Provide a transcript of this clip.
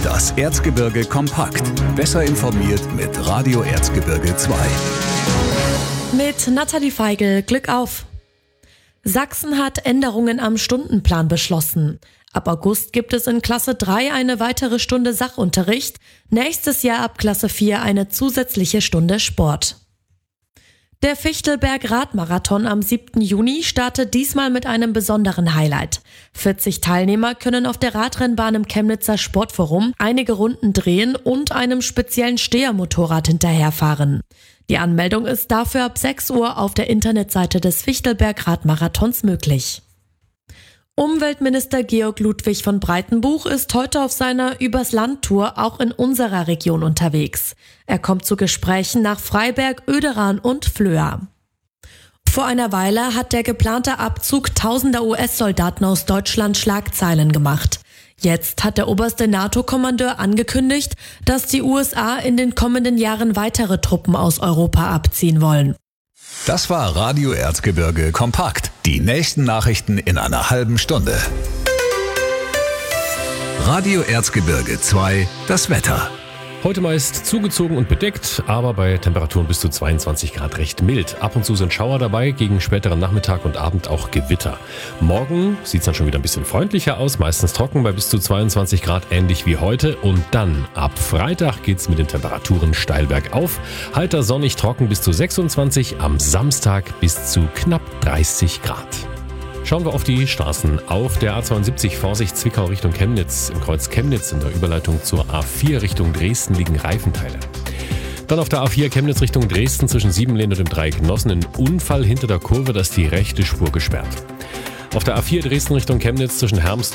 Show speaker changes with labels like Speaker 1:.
Speaker 1: Das Erzgebirge kompakt. Besser informiert mit Radio Erzgebirge 2.
Speaker 2: Mit Nathalie Feigl, Glück auf! Sachsen hat Änderungen am Stundenplan beschlossen. Ab August gibt es in Klasse 3 eine weitere Stunde Sachunterricht, nächstes Jahr ab Klasse 4 eine zusätzliche Stunde Sport. Der Fichtelberg-Radmarathon am 7. Juni startet diesmal mit einem besonderen Highlight. 40 Teilnehmer können auf der Radrennbahn im Chemnitzer Sportforum einige Runden drehen und einem speziellen Stehermotorrad hinterherfahren. Die Anmeldung ist dafür ab 6 Uhr auf der Internetseite des Fichtelberg-Radmarathons möglich. Umweltminister Georg Ludwig von Breitenbuch ist heute auf seiner Übers-Land-Tour auch in unserer Region unterwegs. Er kommt zu Gesprächen nach Freiberg, Oederan und Flöa. Vor einer Weile hat der geplante Abzug tausender US-Soldaten aus Deutschland Schlagzeilen gemacht. Jetzt hat der oberste NATO-Kommandeur angekündigt, dass die USA in den kommenden Jahren weitere Truppen aus Europa abziehen wollen.
Speaker 1: Das war Radio Erzgebirge kompakt. Die nächsten Nachrichten in einer halben Stunde. Radio Erzgebirge 2, das Wetter.
Speaker 3: Heute meist zugezogen und bedeckt, aber bei Temperaturen bis zu 22 Grad recht mild. Ab und zu sind Schauer dabei, gegen späteren Nachmittag und Abend auch Gewitter. Morgen sieht es dann schon wieder ein bisschen freundlicher aus, meistens trocken bei bis zu 22 Grad, ähnlich wie heute. Und dann ab Freitag geht's mit den Temperaturen steil bergauf. Heiter sonnig trocken bis zu 26, am Samstag bis zu knapp 30 Grad. Schauen wir auf die Straßen. Auf der A72 Vorsicht Zwickau Richtung Chemnitz. Im Kreuz Chemnitz in der Überleitung zur A4 Richtung Dresden liegen Reifenteile. Dann auf der A4 Chemnitz Richtung Dresden zwischen Siebenlehn und dem Dreieck Nossen ein Unfall hinter der Kurve, da ist die rechte Spur gesperrt. Auf der A4 Dresden Richtung Chemnitz zwischen Hermsdorf